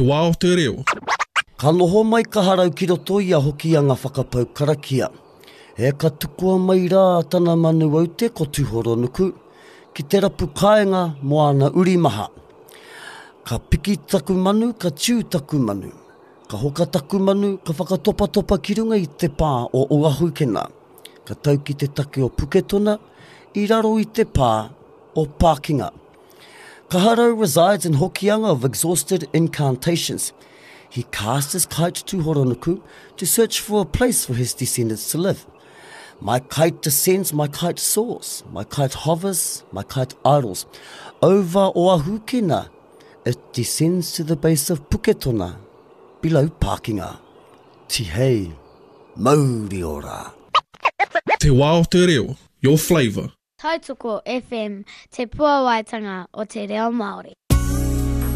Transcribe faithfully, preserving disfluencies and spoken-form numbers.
wā o te reo. Ka noho mai ka harau ki roto i a hoki a ngā whakapau karakia. E ka tukua mai rā tana manu au te ko tuhoro nuku, ki te rapu kāinga mo ana uri maha. Ka piki taku manu, ka tiu taku manu. Ka hoka taku manu, ka whakatopa topa ki runga i te pā o Oahu Kena. Ka tau ki te take o Puketona, i raro i te pā o Pākinga. Ka harau resides in Hokianga of exhausted incantations. He cast his kite to Horonuku to search for a place for his descendants to live. My kite descends, my kite soars, my kite hovers, my kite idles. Over Oahu Kena, it descends to the base of Puketona, below Pākinga. Tihei, mauri ora. Te wā o te reo, your flavour. Tautoko F M, te puawaitanga o te reo Māori.